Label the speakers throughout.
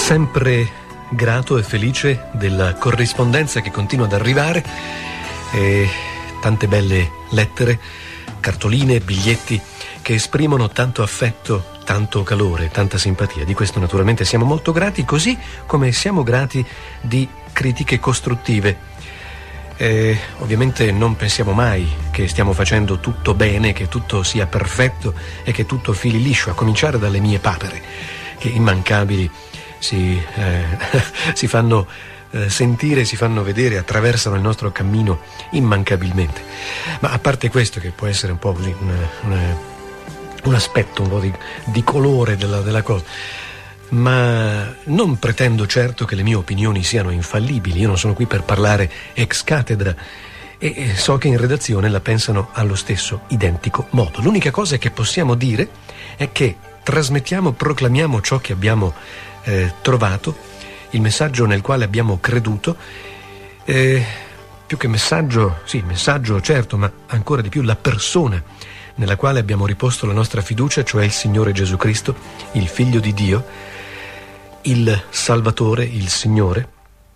Speaker 1: Sempre grato e felice della corrispondenza che continua ad arrivare, e tante belle lettere, cartoline, biglietti che esprimono tanto affetto, tanto calore, tanta simpatia. Di questo naturalmente siamo molto grati, così come siamo grati di critiche costruttive. Ovviamente non pensiamo mai che stiamo facendo tutto bene, che tutto sia perfetto e che tutto fili liscio, a cominciare dalle mie papere, che immancabili si fanno sentire, si fanno vedere, attraversano il nostro cammino immancabilmente. Ma a parte questo, che può essere un po' così un aspetto, un po' di colore della cosa, ma non pretendo certo che le mie opinioni siano infallibili. Io non sono qui per parlare ex cattedra e so che in redazione la pensano allo stesso identico modo. L'unica cosa che possiamo dire è che trasmettiamo, proclamiamo ciò che abbiamo trovato, il messaggio nel quale abbiamo creduto, più che messaggio, sì, messaggio certo, ma ancora di più la persona nella quale abbiamo riposto la nostra fiducia, cioè il Signore Gesù Cristo, il Figlio di Dio, il Salvatore, il Signore.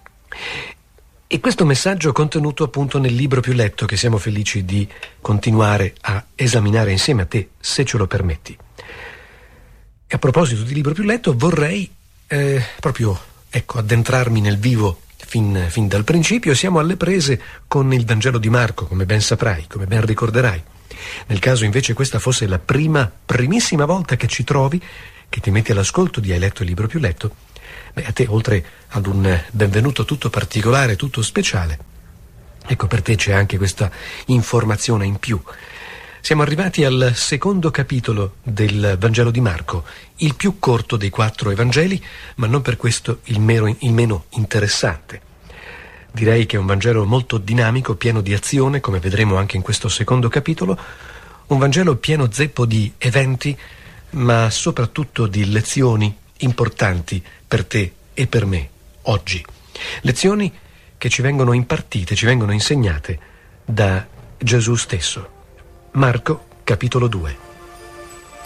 Speaker 1: E questo messaggio contenuto appunto nel libro più letto, che siamo felici di continuare a esaminare insieme a te, se ce lo permetti. E a proposito di libro più letto, vorrei proprio addentrarmi nel vivo fin dal principio. Siamo alle prese con il Vangelo di Marco, come ben saprai, come ben ricorderai. Nel caso invece questa fosse la primissima volta che ci trovi, che ti metti all'ascolto di Hai letto il libro più letto, a te, oltre ad un benvenuto tutto particolare, tutto speciale, ecco, per te c'è anche questa informazione in più. Siamo arrivati al secondo capitolo del Vangelo di Marco, il più corto dei 4 Evangeli, ma non per questo il meno interessante. Direi che è un Vangelo molto dinamico, pieno di azione, come vedremo anche in questo secondo capitolo, un Vangelo pieno zeppo di eventi, ma soprattutto di lezioni importanti per te e per me oggi. Lezioni che ci vengono impartite, ci vengono insegnate da Gesù stesso. Marco, capitolo 2.